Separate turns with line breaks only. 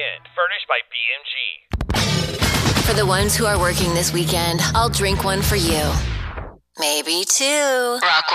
weekend, furnished by BMG.
For the ones who are working this weekend, I'll drink one for you. Maybe two. Rock